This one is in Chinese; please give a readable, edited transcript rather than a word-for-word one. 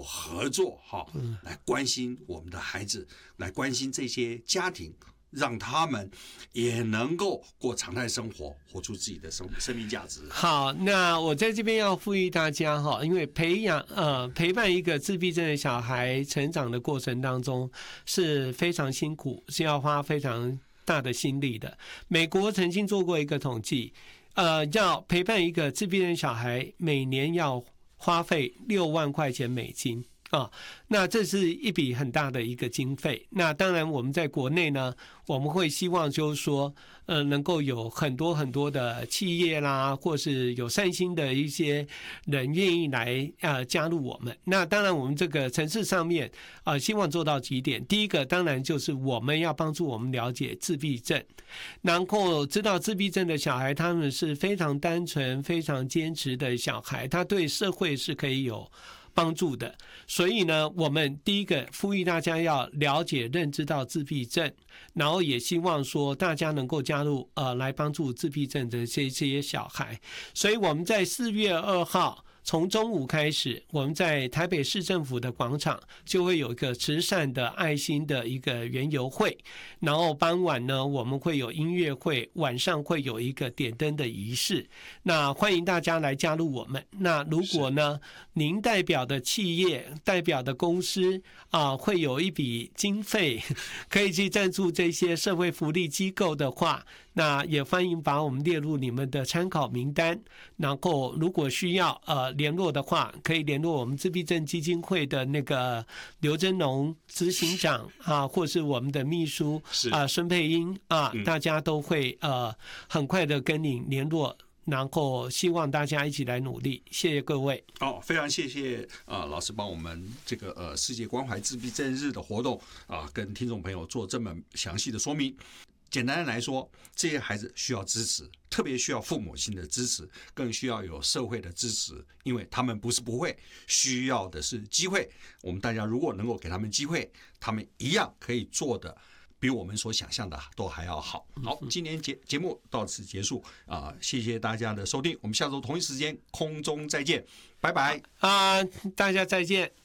合作来关心我们的孩子，来关心这些家庭，让他们也能够过常态生活，活出自己的生命价值。 好，那我在这边要呼吁大家哈，因为陪伴一个自闭症的小孩成长的过程当中是非常辛苦，是要花非常大的心力的。美国曾经做过一个统计，要陪伴一个自闭症小孩，每年要花费6万块钱美金。那这是一笔很大的一个经费。那当然我们在国内呢，我们会希望就是说能够有很多很多的企业啦，或是有善心的一些人愿意来加入我们。那当然我们这个城市上面希望做到几点。第一个当然就是我们要帮助我们了解自闭症，然后知道自闭症的小孩他们是非常单纯非常坚持的小孩，他对社会是可以有帮助的。所以呢，我们第一个呼吁大家要了解认知到自闭症，然后也希望说大家能够加入来帮助自闭症的这些小孩。所以我们在4月2号从中午开始，我们在台北市政府的广场就会有一个慈善的爱心的一个园游会，然后傍晚呢我们会有音乐会，晚上会有一个点灯的仪式。那欢迎大家来加入我们。那如果呢您代表的企业代表的公司会有一笔经费可以去赞助这些社会福利机构的话，那也欢迎把我们列入你们的参考名单。然后如果需要联络的话，可以联络我们自闭症基金会的那个刘真龙执行长或是我们的秘书孙佩英大家都会很快的跟你联络，然后希望大家一起来努力。谢谢各位。 非常谢谢老师帮我们这个世界关怀自闭症日的活动跟听众朋友做这么详细的说明。简单的来说，这些孩子需要支持，特别需要父母亲的支持，更需要有社会的支持，因为他们不是不会，需要的是机会。我们大家如果能够给他们机会，他们一样可以做的比我们所想象的都还要好。好，今天节目到此结束谢谢大家的收听，我们下周同一时间空中再见，拜拜大家再见。